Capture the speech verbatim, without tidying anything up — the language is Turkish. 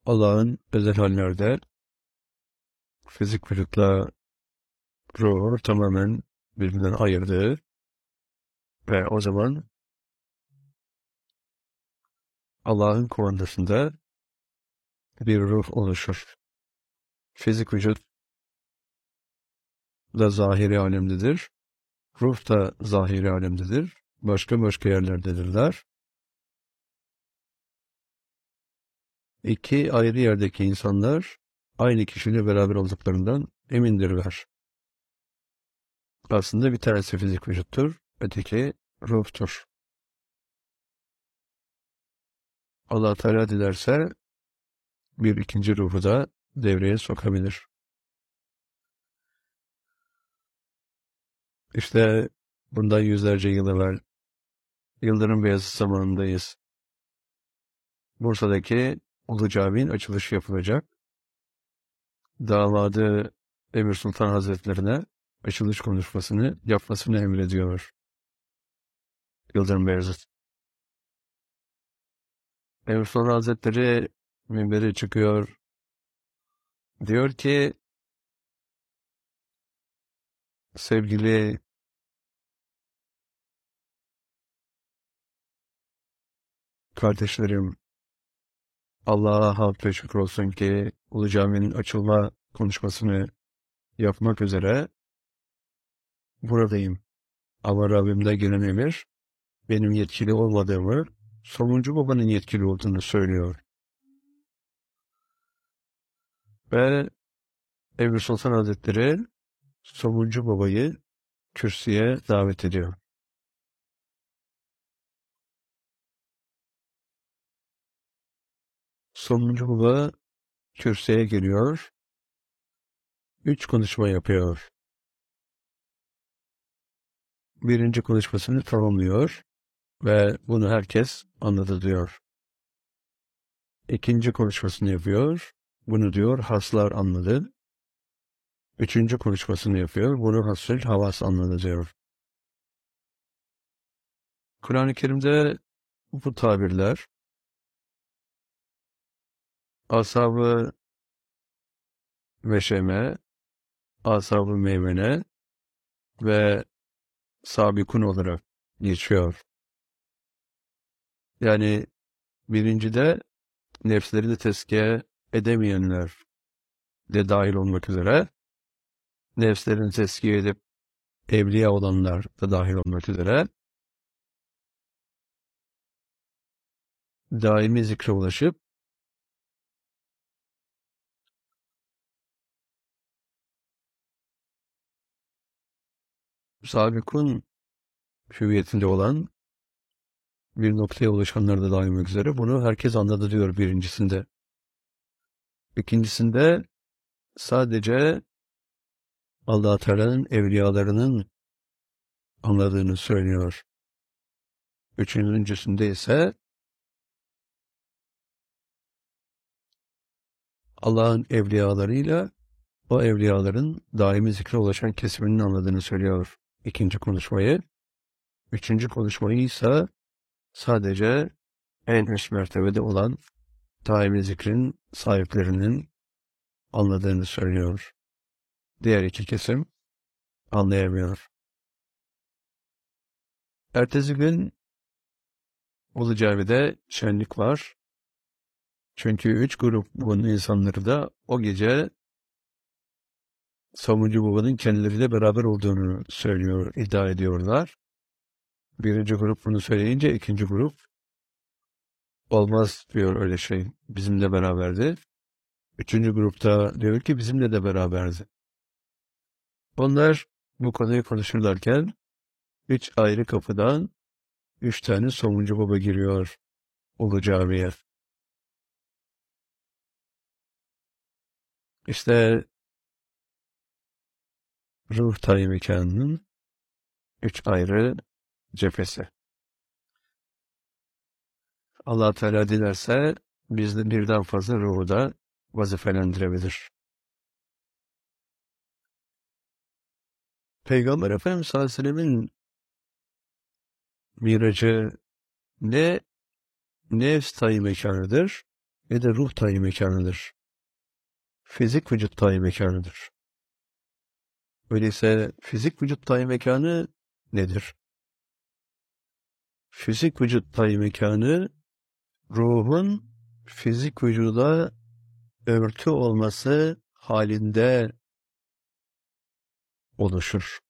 Allah'ın özel hallerde fizik vücutla ruhu tamamen birbirinden ayırdığı ve o zaman Allah'ın kumandasında bir ruh oluşur. Fizik vücut da zahiri alemdedir. Ruh da zahiri alemdedir. Başka başka yerlerdedirler. İki ayrı yerdeki insanlar aynı kişiyle beraber olduklarından emindirler. Aslında bir tanesi fizik vücuttur, öteki ruhtur. Allah Teala dilerse bir ikinci ruhu da devreye sokabilir. İşte bundan yüzlerce yıl evvel Yıldırım Beyazıt zamanındayız. Bursa'daki Ulu Cami'nin açılışı yapılacak. Damadı Emir Sultan Hazretlerine açılış konuşmasını yapmasını emrediyor Yıldırım Beyazıt. Emir Sultan Hazretleri minbere çıkıyor. Diyor ki, sevgili kardeşlerim, Allah'a hamd ve şükür olsun ki Ulu Cami'nin açılma konuşmasını yapmak üzere buradayım. Ama Rabbimden gelen emir benim yetkili olmadığımı, Somuncu Baba'nın yetkili olduğunu söylüyor. Ve Emir Sultan Hazretleri Somuncu Baba'yı kürsüye davet ediyor. Somuncu Baba kürsüye geliyor. Üç konuşma yapıyor. Birinci konuşmasını tamamlıyor ve bunu herkes anladı diyor. İkinci konuşmasını yapıyor. Bunu diyor haslar anladı. Üçüncü konuşmasını yapıyor. Bunu hasıl havas anladı diyor. Kur'an-ı Kerim'de bu tabirler ashab-ı meşeme, ashab-ı meymene ve sabikun olarak geçiyor. Yani birincide nefslerini tezkiye edemeyenler de dahil olmak üzere, nefslerini tezkiye edip evliya olanlar da dahil olmak üzere, daimi zikre ulaşıp sabikun hüviyetinde olan bir noktaya ulaşanlar da dahil olmak üzere bunu herkes anladı diyor birincisinde. İkincisinde sadece Allah Teala'nın evliyalarının anladığını söylüyor. Üçüncüsünde ise Allah'ın evliyalarıyla o evliyaların daimi zikre ulaşan kesiminin anladığını söylüyor ikinci konuşmayı. Üçüncü konuşmayı ise sadece en üst mertebede olan daimi zikrin sahiplerinin anladığını söylüyor. Diğer iki kesim anlayamıyor. Ertesi gün Ulu Cami'de şenlik var. Çünkü üç grubun insanları da o gece Somuncu Baba'nın kendileriyle beraber olduğunu söylüyor, iddia ediyorlar. Birinci grup bunu söyleyince ikinci grup olmaz diyor öyle şey, bizimle beraberdi. Üçüncü grupta diyor ki bizimle de beraberdi. Onlar bu konuyu konuşurlarken üç ayrı kapıdan üç tane Somuncu Baba giriyor Ulu Cami'ye. İşte ruh tayi mekanının üç ayrı cephesi. Allah Teala dilerse bizde birden fazla ruhu da vazifelendirebilir. Peygamber Efendimiz sallallahu aleyhi ve sellem'in miracı ne nefs tayi mekanıdır ne de ruh tayyi mekanıdır. Fizik vücut tayyi mekanıdır. Öyleyse fizik vücut tayyi mekanı nedir? Fizik vücut tayyi mekanı, ruhun fizik vücuda örtü olması halinde oluşur.